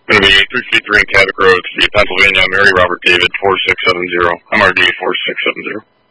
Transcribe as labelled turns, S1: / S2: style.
S1: Going to be 353 in Cabot Road, City of Pennsylvania. Mary Robert David 4670. MRD 4670.